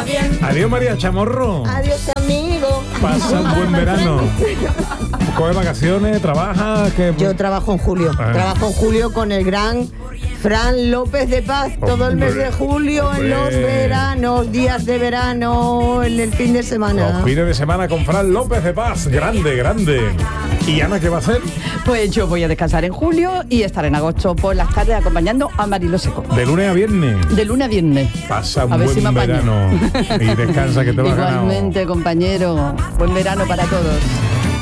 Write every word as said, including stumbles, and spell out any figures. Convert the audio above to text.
bien. Adiós, María Chamorro. Adiós, amigo. Pasa un buen verano. ¿Coge vacaciones? ¿Trabaja? ¿Qué? Yo trabajo en julio. Ah. Trabajo en julio con el gran Fran López de Paz. Todo el mes de julio, en los Hombre. veranos, días de verano, en el fin de semana. Los fines de semana con Fran López de Paz. Grande, grande. ¿Y Ana qué va a hacer? Pues yo voy a descansar en julio y estar en agosto por las tardes acompañando a Marilo Seco. De lunes a viernes. De lunes a viernes. Pasa un A ver buen si me apaño. verano. Y descansa que te vas ganando. Igualmente, compañero. Buen verano para todos.